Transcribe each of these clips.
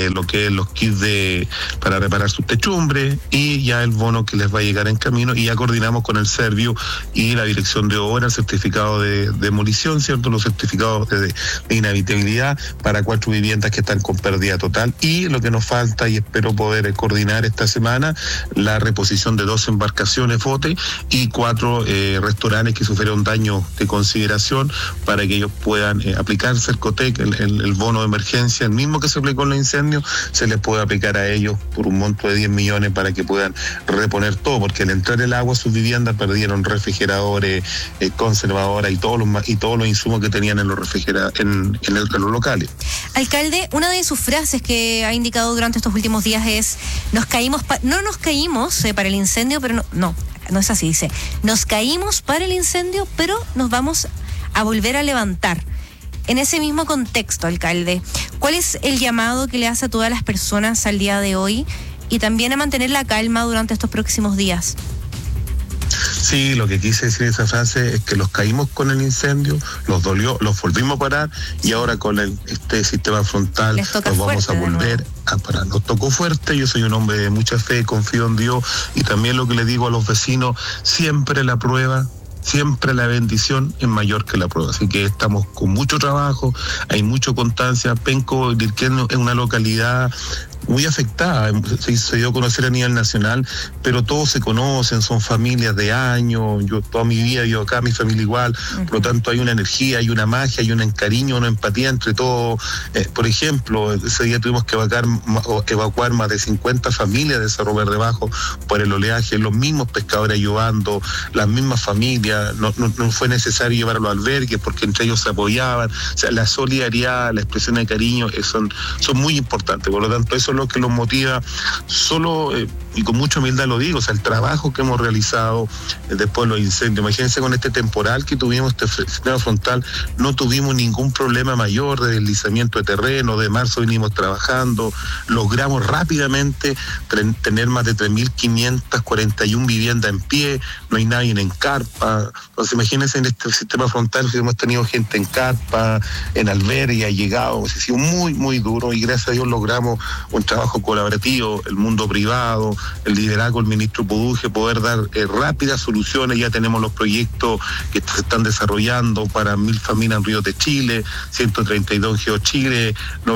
lo que es los kits para reparar sus techumbres y ya el bono que les va a llegar en camino, y ya coordinamos con el Serviu y la Dirección de Obra, el certificado de demolición, ¿cierto? Los certificados de inhabitabilidad para 4 viviendas que están con pérdida total, y lo que nos falta, y espero poder coordinar esta semana, la reposición de 2 embarcaciones bote y 4 restaurantes que sufrieron daño de consideración, para que ellos puedan aplicar Cercotec, el bono de emergencia, el mismo que se aplicó en los incendios, se les puede aplicar a ellos por un monto de 10 millones para que puedan reponer todo, porque al entrar el agua a sus viviendas perdieron refrigeradores, conservadoras y todos los insumos que tenían en los en los locales. Alcalde, una de sus frases que ha indicado durante estos últimos días es: no nos caímos para el incendio, pero no es así, dice, nos caímos para el incendio, pero nos vamos a volver a levantar. En ese mismo contexto, alcalde, ¿cuál es el llamado que le hace a todas las personas al día de hoy y también a mantener la calma durante estos próximos días? Sí, lo que quise decir en esa frase es que los caímos con el incendio, los dolió, los volvimos a parar, y ahora con este sistema frontal los vamos a volver a parar. Nos tocó fuerte, yo soy un hombre de mucha fe, confío en Dios, y también lo que le digo a los vecinos, siempre la prueba, siempre la bendición es mayor que la prueba. Así que estamos con mucho trabajo, hay mucha constancia. Penco Dirquén es una localidad muy afectada, se dio a conocer a nivel nacional, pero todos se conocen, son familias de años, yo toda mi vida vivo acá, mi familia igual, por lo tanto hay una energía, hay una magia, hay un cariño, una empatía entre todos. Por ejemplo, ese día tuvimos que evacuar más de 50 familias de Cerro Verde Bajo por el oleaje, los mismos pescadores ayudando, las mismas familias, no fue necesario llevar a los albergues porque entre ellos se apoyaban. O sea, la solidaridad, la expresión de cariño son muy importantes, por lo tanto eso es lo que los motiva. Solo y con mucha humildad lo digo, o sea, el trabajo que hemos realizado después de los incendios. Imagínense, con este temporal que tuvimos, este sistema frontal, no tuvimos ningún problema mayor de deslizamiento de terreno. De marzo venimos trabajando, logramos rápidamente tener más de 3.541 viviendas en pie, no hay nadie en carpa. Entonces imagínense, en este sistema frontal hemos tenido gente en carpa, en albergue, ha llegado, ha sido muy, muy duro, y gracias a Dios logramos un trabajo colaborativo, el mundo privado, el liderazgo del ministro Puduje, poder dar rápidas soluciones. Ya tenemos los proyectos que se están desarrollando para 1.000 familias en Río de Chile, 132 en GeoChile,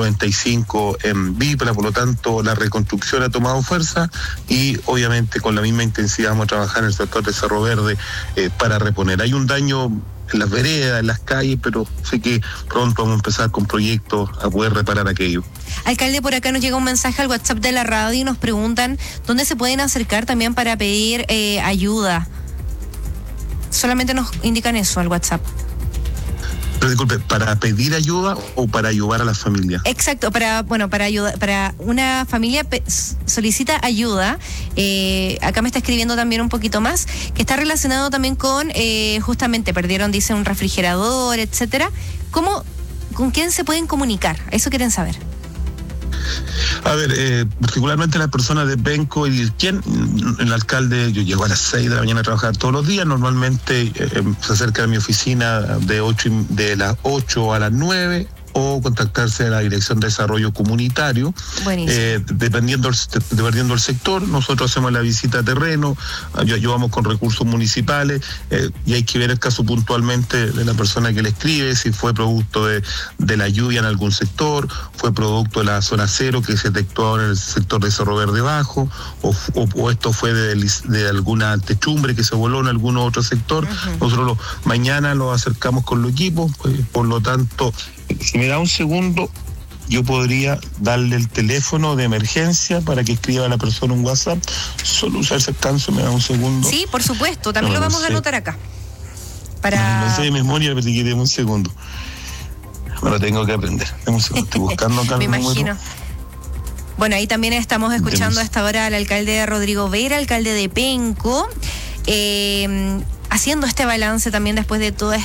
95 en Vipra. Por lo tanto, la reconstrucción ha tomado fuerza, y obviamente con la misma intensidad vamos a trabajar en el sector de Cerro Verde para reponer. Hay un daño en las veredas, en las calles, pero sé que pronto vamos a empezar con proyectos a poder reparar aquello. Alcalde, por acá nos llega un mensaje al WhatsApp de la radio y nos preguntan dónde se pueden acercar también para pedir ayuda. Solamente nos indican eso al WhatsApp. Pero disculpe, ¿para pedir ayuda o para ayudar a las familias? Exacto, para ayudar, para una familia solicita ayuda. Acá me está escribiendo también un poquito más, que está relacionado también con, justamente perdieron, dice, un refrigerador, etcétera. ¿Con quién se pueden comunicar? Eso quieren saber. A ver, particularmente las personas de Penco y Dirquén, el alcalde, yo llego a las 6 de la mañana a trabajar todos los días, normalmente se acerca a mi oficina de las 8 a las 9, o contactarse a la Dirección de Desarrollo Comunitario. Dependiendo del sector, nosotros hacemos la visita a terreno, ayudamos con recursos municipales, y hay que ver el caso puntualmente de la persona que le escribe, si fue producto de la lluvia en algún sector, fue producto de la zona cero que se detectó ahora en el sector de Cerro Verde Bajo, o esto fue de alguna techumbre que se voló en algún otro sector. Nosotros mañana lo acercamos con los equipos, por lo tanto, si me da un segundo, yo podría darle el teléfono de emergencia para que escriba a la persona un WhatsApp. Solo usar ese alcance, me da un segundo. Sí, por supuesto, también lo vamos a anotar acá. No sé de memoria, pero si quiere un segundo. Me lo tengo que aprender. Estoy buscando acá. Me imagino. Bueno, ahí también estamos escuchando a esta hora al alcalde Rodrigo Vera, alcalde de Penco, haciendo este balance también después de toda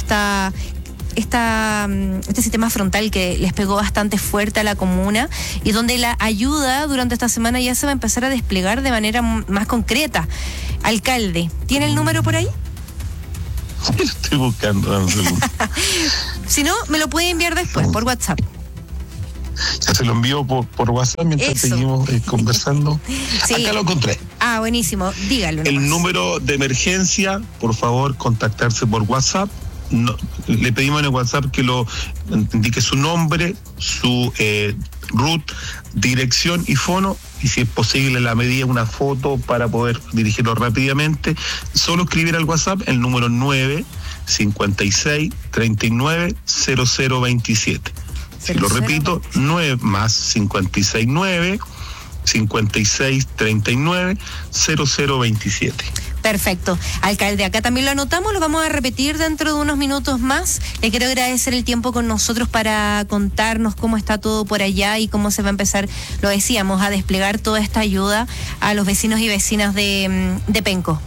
este sistema frontal que les pegó bastante fuerte a la comuna, y donde la ayuda durante esta semana ya se va a empezar a desplegar de manera más concreta. Alcalde, ¿tiene el número por ahí? Sí, lo estoy buscando, dame un segundo. Si no, me lo puede enviar después por WhatsApp. Ya se lo envío por WhatsApp mientras seguimos conversando. Sí. Acá lo encontré. Buenísimo. Dígalo. El número de emergencia, por favor, contactarse por WhatsApp. No, le pedimos en el WhatsApp que lo indique su nombre, su root, dirección y fono, y si es posible la medida, una foto para poder dirigirlo rápidamente. Solo escribir al WhatsApp el número 956 39 0027. Si lo repito, 9 más 569 56 39 0027. Perfecto. Alcalde, acá también lo anotamos, lo vamos a repetir dentro de unos minutos más. Le quiero agradecer el tiempo con nosotros para contarnos cómo está todo por allá y cómo se va a empezar, lo decíamos, a desplegar toda esta ayuda a los vecinos y vecinas de Penco.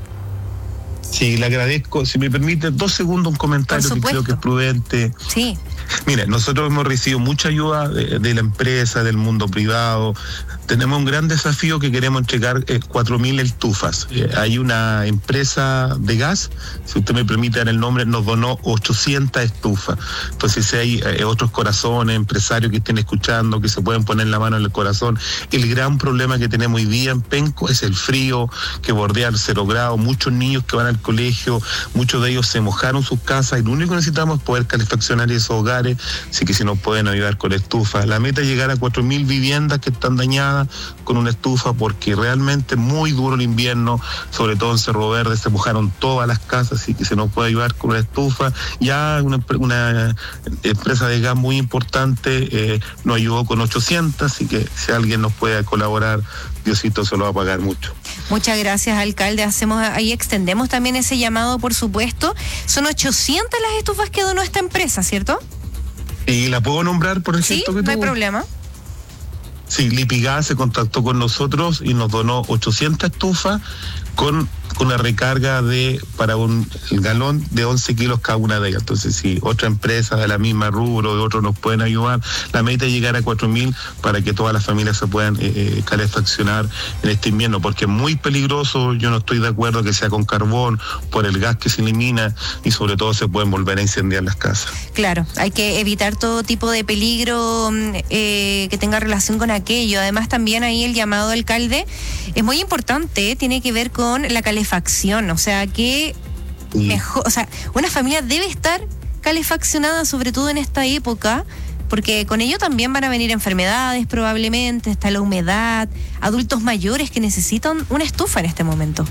Sí, le agradezco. Si me permite, 2 segundos, un comentario que creo que es prudente. Sí. Mire, nosotros hemos recibido mucha ayuda de la empresa, del mundo privado. Tenemos un gran desafío que queremos entregar 4.000 estufas. Hay una empresa de gas, si usted me permite dar el nombre, nos donó 800 estufas. Entonces, si hay otros corazones, empresarios que estén escuchando, que se pueden poner la mano en el corazón, el gran problema que tenemos hoy día en Penco es el frío, que bordea el 0 grados, muchos niños que van al colegio, muchos de ellos se mojaron sus casas y lo único que necesitamos es poder calefaccionar esos hogares, así que si nos pueden ayudar con estufas. La meta es llegar a 4.000 viviendas que están dañadas con una estufa, porque realmente muy duro el invierno, sobre todo en Cerro Verde se mojaron todas las casas, así que se nos puede ayudar con una estufa. Ya una empresa de gas muy importante nos ayudó con 800, así que si alguien nos puede colaborar, Diosito se lo va a pagar mucho. Muchas gracias, alcalde. Ahí extendemos también ese llamado, por supuesto. Son 800 las estufas que donó esta empresa, ¿cierto? ¿Y la puedo nombrar por el gesto que tuvo? No hay problema. Sí, Lipigas se contactó con nosotros y nos donó 800 estufas con una recarga para el galón de 11 kilos cada una de ellas. Entonces, si otra empresa de la misma rubro, de otros nos pueden ayudar, la meta es llegar a 4.000 para que todas las familias se puedan calefaccionar en este invierno, porque es muy peligroso. Yo no estoy de acuerdo que sea con carbón por el gas que se elimina y sobre todo se pueden volver a incendiar las casas. Claro, hay que evitar todo tipo de peligro que tenga relación con aquello. Además, también ahí el llamado, alcalde, es muy importante, tiene que ver con la calefacción, o sea que mejor, o sea, una familia debe estar calefaccionada, sobre todo en esta época, porque con ello también van a venir enfermedades probablemente, está la humedad, adultos mayores que necesitan una estufa en este momento.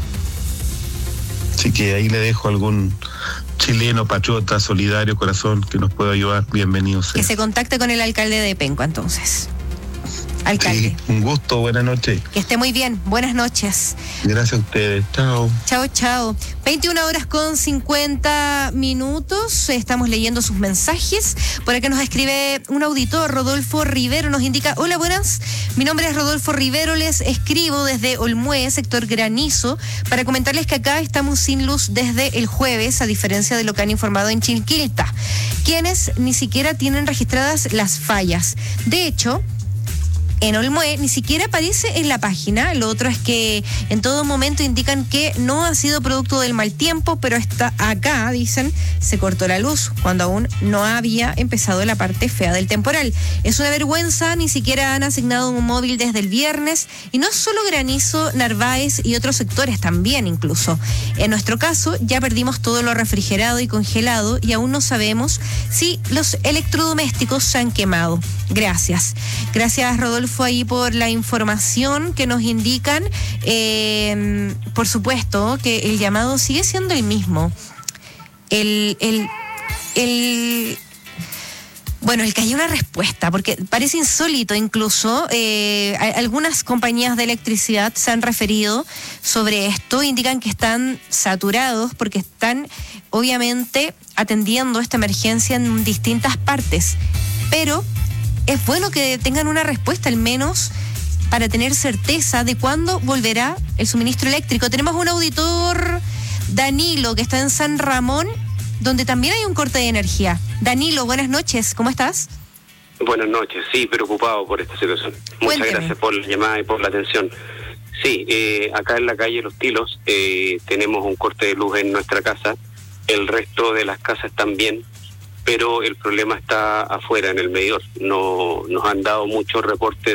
Así que ahí le dejo algún chileno, patriota, solidario, corazón, que nos pueda ayudar, bienvenido sea. Que se contacte con el alcalde de Penco entonces. Alcalde. Sí, un gusto, buenas noches. Que esté muy bien, buenas noches. Gracias a ustedes, chao. Chao, chao. 21:50. Estamos leyendo sus mensajes. Por acá nos escribe un auditor, Rodolfo Rivero, nos indica: hola, buenas. Mi nombre es Rodolfo Rivero, les escribo desde Olmué, sector Granizo, para comentarles que acá estamos sin luz desde el jueves, a diferencia de lo que han informado en Chinquilta, quienes ni siquiera tienen registradas las fallas. De hecho, en Olmué ni siquiera aparece en la página. Lo otro es que en todo momento indican que no ha sido producto del mal tiempo, pero está acá, dicen, se cortó la luz cuando aún no había empezado la parte fea del temporal. Es una vergüenza, ni siquiera han asignado un móvil desde el viernes, y no es solo Granizo, Narváez y otros sectores también incluso. En nuestro caso ya perdimos todo lo refrigerado y congelado y aún no sabemos si los electrodomésticos se han quemado. Gracias. Gracias, Rodolfo, ahí por la información que nos indican. Por supuesto que el llamado sigue siendo el mismo. Bueno, el que haya una respuesta, porque parece insólito incluso. Algunas compañías de electricidad se han referido sobre esto, indican que están saturados porque están obviamente atendiendo esta emergencia en distintas partes, pero es bueno que tengan una respuesta al menos para tener certeza de cuándo volverá el suministro eléctrico. Tenemos un auditor, Danilo, que está en San Ramón, donde también hay un corte de energía. Danilo, buenas noches, ¿cómo estás? Buenas noches, sí, preocupado por esta situación. Cuénteme. Muchas gracias por la llamada y por la atención. Sí, acá en la calle Los Tilos tenemos un corte de luz en nuestra casa, el resto de las casas también. pero el problema está afuera, en el medidor. No nos han dado muchos reportes